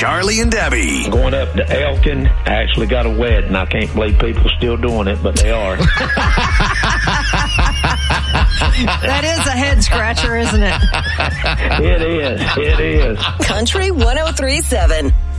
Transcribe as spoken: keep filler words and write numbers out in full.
Charlie and Debbie. Going up to Elkin, I actually got a wedding. I can't believe people still doing it, but they are. That is a head scratcher, isn't it? It is. It is. Country one oh three point seven.